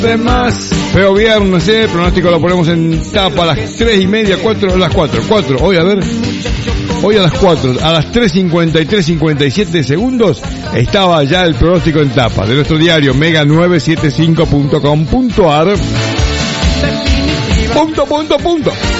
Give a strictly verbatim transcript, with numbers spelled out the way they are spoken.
de más. Feo viernes, eh, el pronóstico lo ponemos en tapa a las tres y media, cuatro, a las cuatro, cuatro, hoy a ver, hoy a las cuatro, a las tres cincuenta y tres, cincuenta y siete segundos, estaba ya el pronóstico en tapa de nuestro diario mega nueve setenta y cinco punto com punto ar. Punto, punto, punto.